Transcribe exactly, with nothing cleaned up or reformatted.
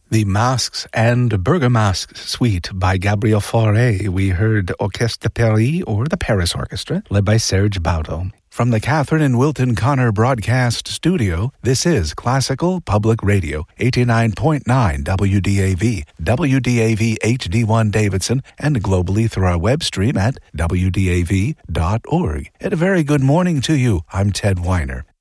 The Masques and Bergamasque Suite by Gabriel Fauré. We heard Orchestre de Paris, or the Paris Orchestra, led by Serge Baudo. From the Catherine and Wilton Connor Broadcast Studio, this is Classical Public Radio, eighty-nine point nine W D A V, W D A V H D one Davidson, and globally through our web stream at W D A V dot org. And a very good morning to you. I'm Ted Weiner.